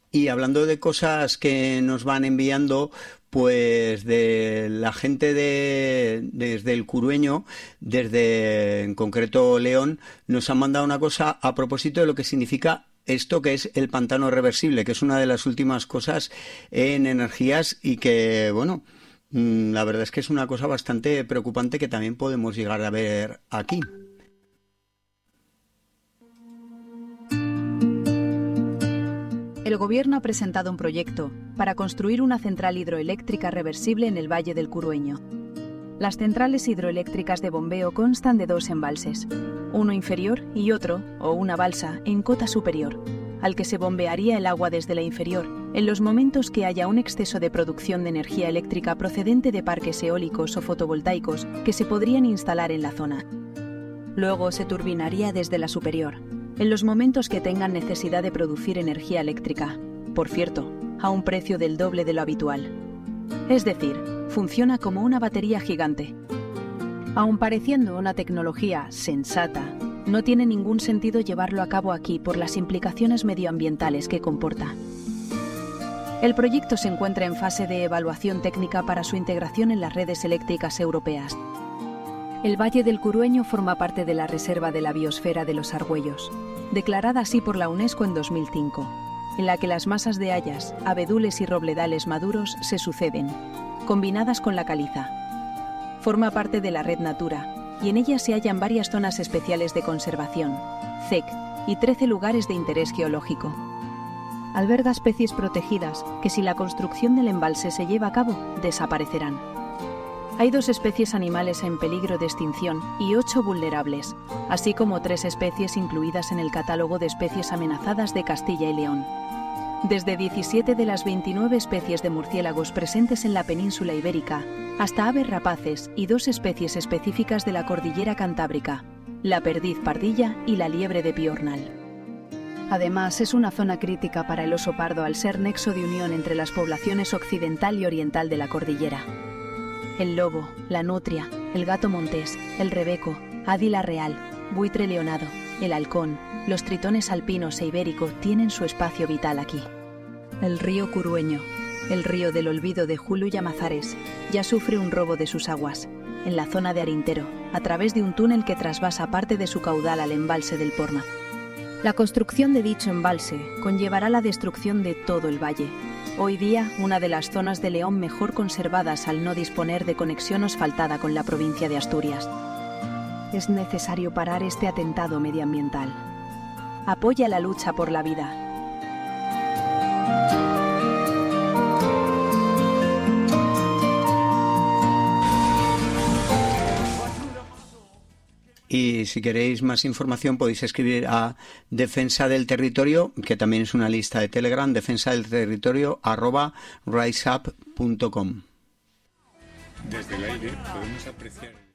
Y hablando de cosas que nos van enviando, pues de la gente desde el Curueño, desde en concreto León, nos han mandado una cosa a propósito de lo que significa esto que es el pantano reversible, que es una de las últimas cosas en energías y que, bueno, la verdad es que es una cosa bastante preocupante que también podemos llegar a ver aquí. El Gobierno ha presentado un proyecto para construir una central hidroeléctrica reversible en el Valle del Curueño. Las centrales hidroeléctricas de bombeo constan de 2 embalses, uno inferior y otro, o una balsa, en cota superior, al que se bombearía el agua desde la inferior en los momentos que haya un exceso de producción de energía eléctrica procedente de parques eólicos o fotovoltaicos que se podrían instalar en la zona. Luego se turbinaría desde la superior, en los momentos que tengan necesidad de producir energía eléctrica, por cierto, a un precio del doble de lo habitual. Es decir, funciona como una batería gigante. Aun pareciendo una tecnología sensata, no tiene ningún sentido llevarlo a cabo aquí por las implicaciones medioambientales que comporta. El proyecto se encuentra en fase de evaluación técnica para su integración en las redes eléctricas europeas. El Valle del Curueño forma parte de la Reserva de la Biosfera de los Argüellos, declarada así por la UNESCO en 2005, en la que las masas de hayas, abedules y robledales maduros se suceden, combinadas con la caliza. Forma parte de la Red Natura, y en ella se hallan varias zonas especiales de conservación, ZEC, y 13 lugares de interés geológico. Alberga especies protegidas que, si la construcción del embalse se lleva a cabo, desaparecerán. Hay 2 especies animales en peligro de extinción y 8 vulnerables, así como 3 especies incluidas en el catálogo de especies amenazadas de Castilla y León. Desde 17 de las 29 especies de murciélagos presentes en la península ibérica, hasta aves rapaces y 2 especies específicas de la cordillera cantábrica, la perdiz pardilla y la liebre de piornal. Además, es una zona crítica para el oso pardo al ser nexo de unión entre las poblaciones occidental y oriental de la cordillera. El lobo, la nutria, el gato montés, el rebeco, águila real, buitre leonado, el halcón, los tritones alpinos e ibérico tienen su espacio vital aquí. El río Curueño, el río del olvido de Julio Llamazares, ya sufre un robo de sus aguas, en la zona de Arintero, a través de un túnel que trasvasa parte de su caudal al embalse del Porma. La construcción de dicho embalse conllevará la destrucción de todo el valle. Hoy día, una de las zonas de León mejor conservadas al no disponer de conexión asfaltada con la provincia de Asturias. Es necesario parar este atentado medioambiental. Apoya la lucha por la vida. Y si queréis más información podéis escribir a Defensa del Territorio, que también es una lista de Telegram, defensadelterritorio@riseup.com. Desde el aire podemos apreciar